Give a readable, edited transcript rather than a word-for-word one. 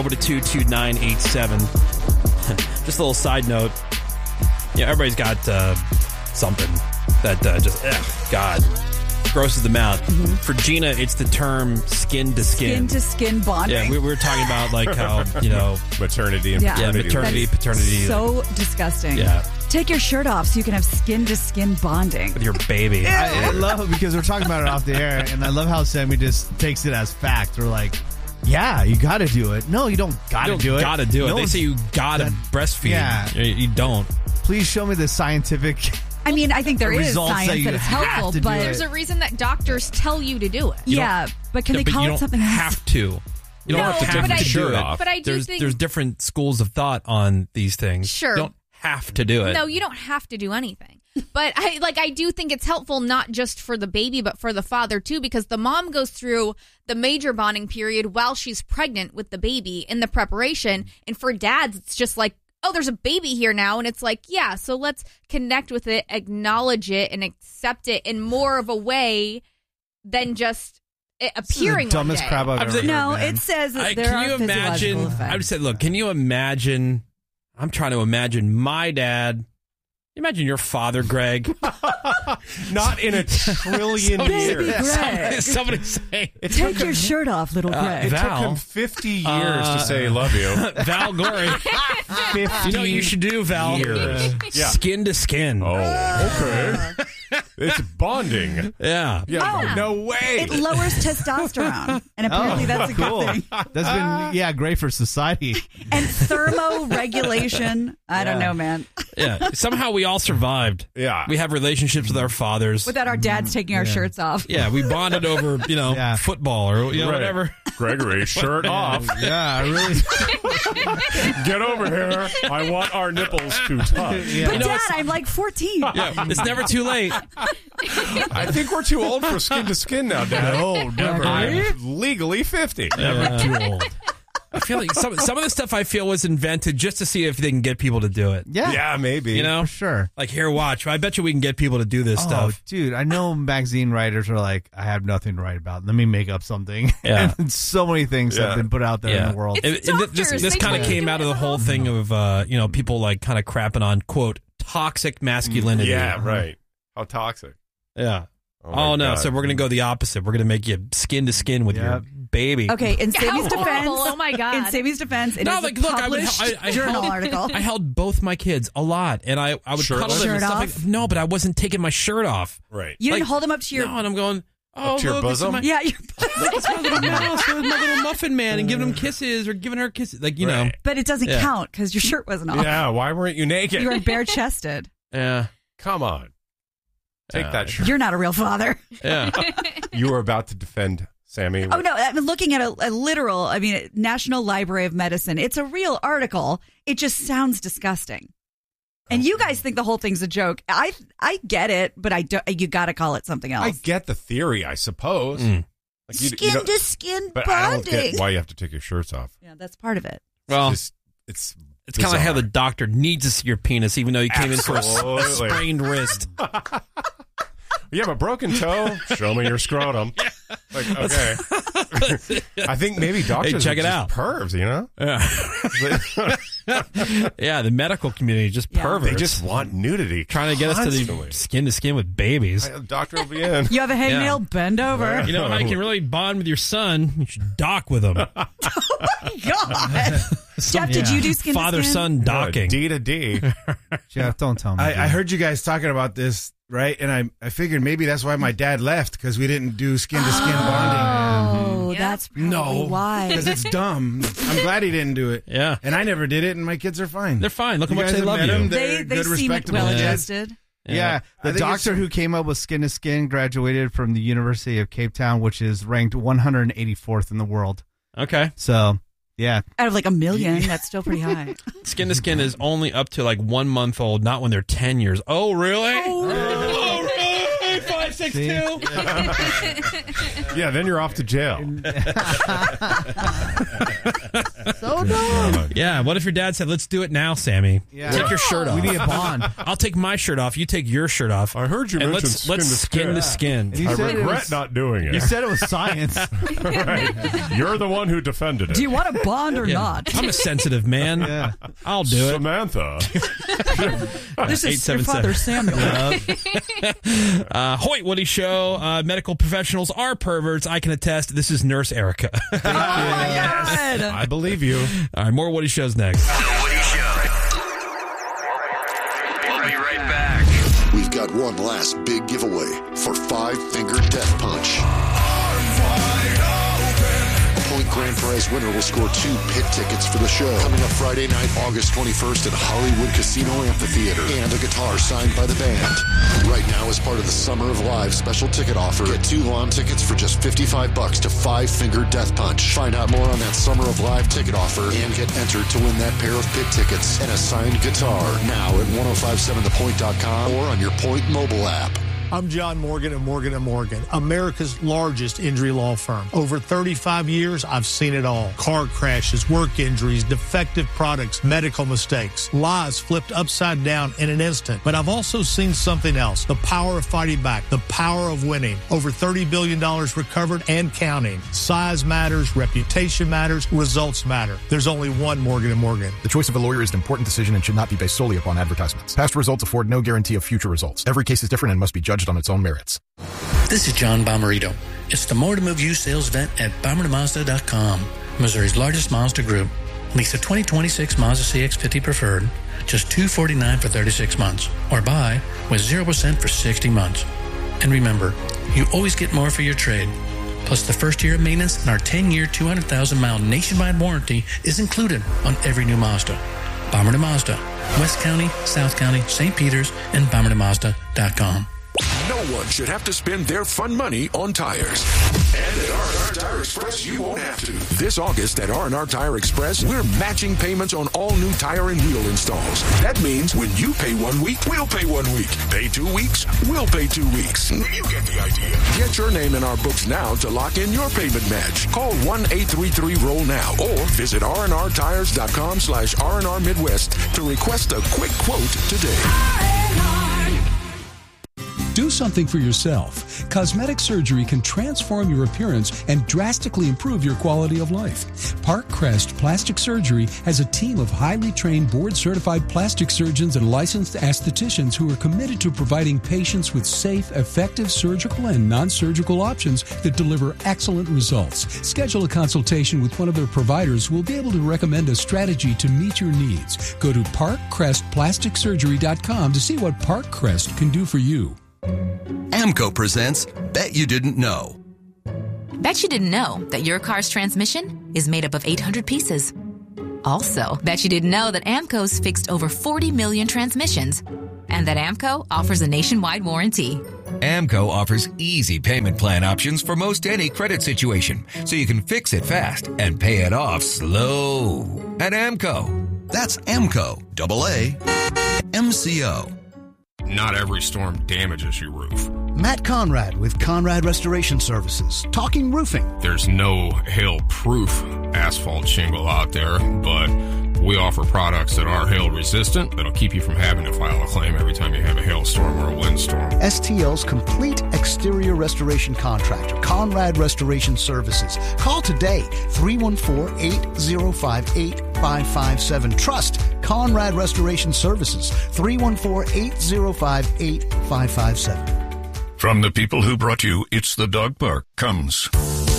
Over to 22987. Just a little side note. Yeah, everybody's got something that God, grosses them out. Mm-hmm. For Gina, it's the term skin to skin. Skin to skin bonding. Yeah, we were talking about like how, maternity and paternity. Maternity, paternity. So disgusting. Yeah. Take your shirt off so you can have skin to skin bonding. With your baby. I love it because we're talking about it off the air, and I love how Sammy just takes it as fact. We're like, yeah, you got to do it. No, you don't got to do it. Got to do it. No, they say you got to breastfeed. Yeah. You don't. Please show me the scientific. I mean, I think there is results science that it's helpful, but there's a reason that doctors tell you to do it. But can they call it something else? You don't have to. You don't have to take the shirt off. But I do think there's different schools of thought on these things. Sure. You don't have to do it. No, you don't have to do anything. But I do think it's helpful not just for the baby, but for the father too, because the mom goes through the major bonding period while she's pregnant with the baby in the preparation. And for dads, it's just like, oh, there's a baby here now. And it's like, yeah, so let's connect with it, acknowledge it, and accept it in more of a way than just it appearing This is the dumbest crap I've ever heard, No, man. it says that there are physiological effects. I would say, look, can you imagine? I'm trying to imagine my dad. Imagine your father, Greg. Not in a trillion Baby years. Greg. Somebody say, Take your shirt off, little Greg. It took Val. him 50 years to say love you. Val Gory. 50 You know what you should do, Val? years. Yeah. Skin to skin. Oh, okay. It's bonding. Yeah. Yeah. No way. It lowers testosterone, and apparently that's a good cool. thing. That's been great for society. And thermoregulation. I don't know, man. Yeah. Somehow we all survived. Yeah. We have relationships with our fathers. Without our dads taking our shirts off. Yeah, we bonded over, Yeah. football or Right. whatever. Gregory, shirt off. Yeah, really. Get over here. I want our nipples to touch. But Dad, I'm like 14. Yeah, it's never too late. I think we're too old for skin to skin now, Dad. No, never. I'm legally 50. Never too old. I feel like some of the stuff I feel was invented just to see if they can get people to do it. Yeah, maybe. You know? For sure. Like, here, watch. I bet you we can get people to do this stuff. Dude, I know magazine writers are like, I have nothing to write about. Let me make up something. Yeah. And so many things have been put out there in the world. It's And doctors. this They kind tell of you came to out do of the it whole all. thing of, people like kind of crapping on, quote, toxic masculinity. Yeah, right. How toxic. Yeah. Oh, Oh, no. God. So we're going to go the opposite. We're going to make you skin to skin with your baby. Okay, in How Sammy's defense, horrible. Oh, my God. in Sammy's defense, it No, is like, a look, published I journal held- article. I held both my kids a lot, and I would cuddle them Shirt and stuff off? like no, but I wasn't taking my shirt off. Right. You didn't like, hold him up to your... No, and I'm going, oh, Up to your look, bosom? it's my, Yeah, it's my little mouse with my little muffin man and giving him kisses or giving her kisses. Like, you know. Right. but it doesn't Yeah. count because your shirt wasn't off. Yeah, why weren't you naked? You were bare-chested. Yeah. Come on. Take that shirt. You're not a real father. Yeah. You were about to defend Sammy. Oh, no, I'm looking at a literal, National Library of Medicine. It's a real article. It just sounds disgusting. And you guys think the whole thing's a joke. I get it, but I don't. You got to call it something else. I get the theory, I suppose. Mm. Like Skin to skin but I don't bonding. get why you have to take your shirts off. Yeah, that's part of it. Well, It's it's kind of like how the bizarre. doctor needs to see your penis, even though you came in for a Absolutely. sprained wrist. You have a broken toe? Show me your scrotum. Like, okay. I think maybe doctors check are it just out. pervs, you know? Yeah, the medical community is just Yeah. perverts. They just want nudity. trying to get us to constantly. the skin to skin with babies. The doctor will be in. You have a hangnail, Yeah. bend over. You know how you can really bond with your son? You should dock with him. God. Jeff, did you do skin to skin? Father-son docking. D to D. Jeff, don't tell me. I heard you guys talking about this, right? And I figured maybe that's why my dad left, because we didn't do skin-to-skin bonding. Oh, that's probably why. Because it's dumb. I'm glad he didn't do it. Yeah. And I never did it, and my kids are fine. They're fine. Look how You much guys they have love met you. them? They They're good, seem respectable well kids. adjusted. Yeah, I the think doctor who came up with skin to skin graduated from the University of Cape Town, which is ranked 184th in the world. Okay. So, yeah. Out of like a million, that's still pretty high. Skin to skin is only up to like 1 month old, not when they're 10 years. Oh, really? Oh, really? 5'6"2"? Yeah, then you're off to jail. So dumb. Yeah, what if your dad said, let's do it now, Sammy? Yeah. Take your shirt off. We need a bond. I'll take my shirt off. You take your shirt off. I heard you and mention let's skin to skin. And you I said it regret was- not doing it. You said it was science. Right. You're the one who defended it. Do you want a bond or Yeah. not? I'm a sensitive man. Yeah. I'll do it. Samantha. This is your 877. father, Samuel. Hoyt Woody Show. Medical professionals are perverts. I can attest. This is Nurse Erica. Oh my God. I believe you. All right, more Woody Shows next. The Woody Show. We'll be right back. We've got one last big giveaway for Five Finger Death Punch. A Point Grand Prize winner will score 2 pit tickets for the show. Coming up Friday night, August 21st at Hollywood Casino Amphitheater. And a guitar signed by the band. Right now, as part of the Summer of Live special ticket offer, get 2 lawn tickets for just $55 to Five Finger Death Punch. Find out more on that Summer of Live ticket offer and get entered to win that pair of pit tickets and a signed guitar. Now at 1057thepoint.com or on your Point mobile app. I'm John Morgan of Morgan & Morgan, America's largest injury law firm. Over 35 years, I've seen it all. Car crashes, work injuries, defective products, medical mistakes, lies flipped upside down in an instant. But I've also seen something else, the power of fighting back, the power of winning. Over $30 billion recovered and counting. Size matters, reputation matters, results matter. There's only one Morgan & Morgan. The choice of a lawyer is an important decision and should not be based solely upon advertisements. Past results afford no guarantee of future results. Every case is different and must be judged on its own merits. This is John Bomarito. It's the More to Move You sales event at BomaritoMazda.com, Missouri's largest Mazda group. Lease a 2026 Mazda CX-50 Preferred, just $249 for 36 months, or buy with 0% for 60 months. And remember, you always get more for your trade. Plus, the first year of maintenance and our 10-year, 200,000-mile nationwide warranty is included on every new Mazda. Bomarito Mazda, West County, South County, St. Peters, and BomaritoMazda.com. No one should have to spend their fun money on tires. And at R&R Tire Express, you won't have to. This August at R&R Tire Express, we're matching payments on all new tire and wheel installs. That means when you pay 1 week, we'll pay 1 week. Pay 2 weeks, we'll pay 2 weeks. You get the idea. Get your name in our books now to lock in your payment match. Call 1-833-ROLL now or visit rnrtires.com/R&R Midwest to request a quick quote today. Do something for yourself. Cosmetic surgery can transform your appearance and drastically improve your quality of life. Park Crest Plastic Surgery has a team of highly trained board-certified plastic surgeons and licensed estheticians who are committed to providing patients with safe, effective surgical and non-surgical options that deliver excellent results. Schedule a consultation with one of their providers who will be able to recommend a strategy to meet your needs. Go to ParkCrestPlasticSurgery.com to see what Park Crest can do for you. AMCO presents Bet You Didn't Know. Bet you didn't know that your car's transmission is made up of 800 pieces. Also, bet you didn't know that AMCO's fixed over 40 million transmissions and that AMCO offers a nationwide warranty. AMCO offers easy payment plan options for most any credit situation, so you can fix it fast and pay it off slow. At AMCO. That's AMCO, AA, MCO. Not every storm damages your roof. Matt Conrad with Conrad Restoration Services, talking roofing. There's no hail-proof asphalt shingle out there, but we offer products that are hail-resistant that'll keep you from having to file a claim every time you have a hailstorm or a windstorm. STL's complete exterior restoration contractor, Conrad Restoration Services. Call today, 314-805-8557. Trust Conrad Restoration Services, 314-805-8557. From the people who brought you It's the Dog Park comes